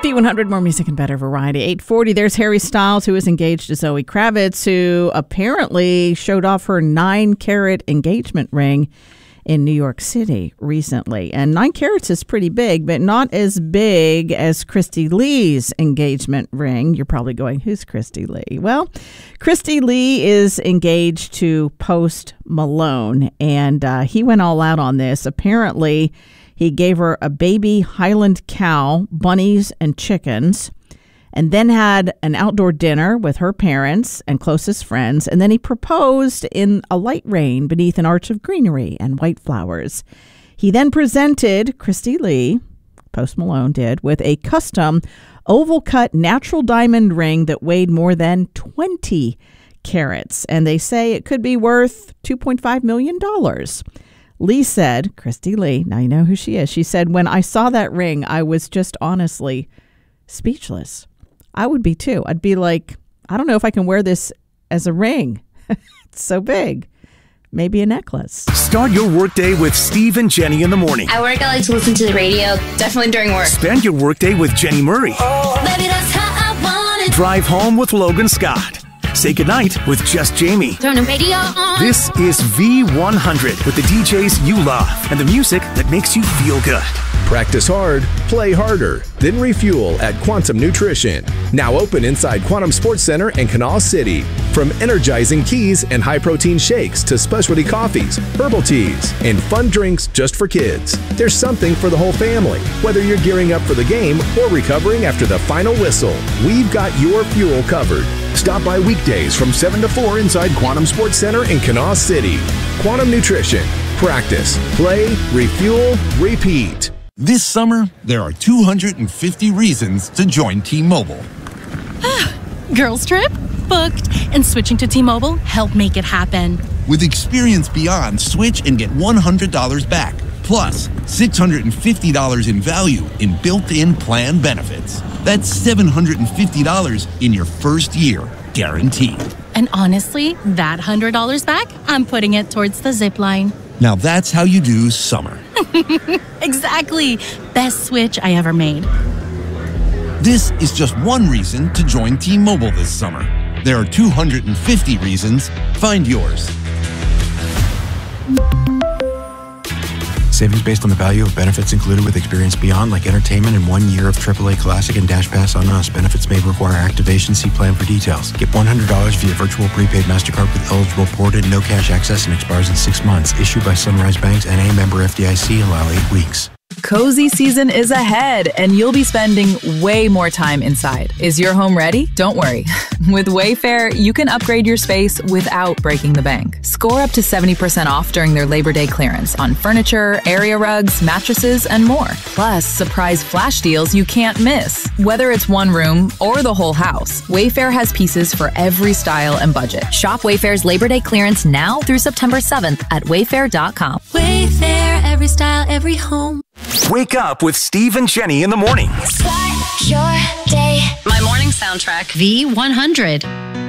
B100, more music and better variety. 8:40, there's Harry Styles, who is engaged to Zoe Kravitz, who apparently showed off her 9-carat engagement ring in New York City recently. And 9 carats is pretty big, but not as big as Christy Lee's engagement ring. You're probably going, who's Christy Lee? Well, Christy Lee is engaged to Post Malone, and he went all out on this. Apparently, he gave her a baby Highland cow, bunnies, and chickens, and then had an outdoor dinner with her parents and closest friends. And then he proposed in a light rain beneath an arch of greenery and white flowers. He then presented Christy Lee, Post Malone did, with a custom oval-cut natural diamond ring that weighed more than 20 carats. And they say it could be worth $2.5 million. Lee said, Christy Lee, now you know who she is. She said, when I saw that ring, I was just honestly speechless. I would be too. I'd be like, I don't know if I can wear this as a ring. It's so big. Maybe a necklace. Start your workday with Steve and Jenny in the morning. At work, I like to listen to the radio, definitely during work. Spend your workday with Jenny Murray. Oh, baby, that's how I want it. Drive home with Logan Scott. Say goodnight with Just Jamie. Turn the radio on. This is V100 with the DJs you love and the music that makes you feel good. Practice hard, play harder, then refuel at Quantum Nutrition. Now open inside Quantum Sports Center in Canal City. From energizing teas and high-protein shakes to specialty coffees, herbal teas, and fun drinks just for kids. There's something for the whole family. Whether you're gearing up for the game or recovering after the final whistle, we've got your fuel covered. Stop by weekdays from 7 to 4 inside Quantum Sports Center in Canal City. Quantum Nutrition. Practice, play, refuel, repeat. This summer, there are 250 reasons to join T-Mobile. Girls trip? Booked. And switching to T-Mobile helped make it happen. With Experience Beyond, switch and get $100 back. Plus, $650 in value in built-in plan benefits. That's $750 in your first year, guaranteed. And honestly, that $100 back, I'm putting it towards the zip line. Now that's how you do summer. Exactly. Best switch I ever made. This is just one reason to join T-Mobile this summer. There are 250 reasons. Find yours. Savings based on the value of benefits included with Experience Beyond, like entertainment and 1 year of AAA Classic and Dash Pass on us. Benefits may require activation. See plan for details. Get $100 via virtual prepaid MasterCard with eligible ported, no cash access, and expires in 6 months. Issued by Sunrise Banks, N.A. member FDIC. Allow 8 weeks. Cozy season is ahead, and you'll be spending way more time inside. Is your home ready? Don't worry. With Wayfair, you can upgrade your space without breaking the bank. Score up to 70% off during their Labor Day clearance on furniture, area rugs, mattresses, and more. Plus, surprise flash deals you can't miss. Whether it's one room or the whole house, Wayfair has pieces for every style and budget. Shop Wayfair's Labor Day clearance now through September 7th at wayfair.com. Wayfair, every style, every home. Wake up with Steve and Jenny in the morning. Start your day. My morning soundtrack, V100.